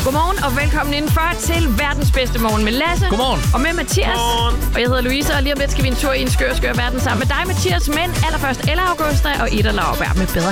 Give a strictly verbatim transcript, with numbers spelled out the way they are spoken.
Godmorgen og velkommen indenfor til verdens bedste morgen med Lasse. Godmorgen. Og med Mathias. Godmorgen. Og jeg hedder Louise, og lige om lidt skal vi en tur i en skør, skør verden sammen med dig, Mathias. Men allerførst Ella Augusta og Ida Lauerberg med bedre